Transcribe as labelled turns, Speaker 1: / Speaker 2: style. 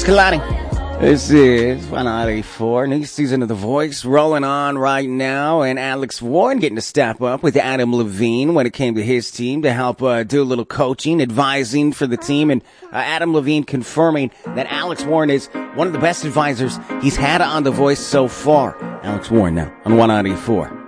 Speaker 1: colliding. This is 184, new season of The Voice, rolling on right now, and Alex Warren getting to step up with Adam Levine when it came to his team to help do a little coaching, advising for the team, and Adam Levine confirming that Alex Warren is one of the best advisors he's had on The Voice so far. Alex Warren now on 194.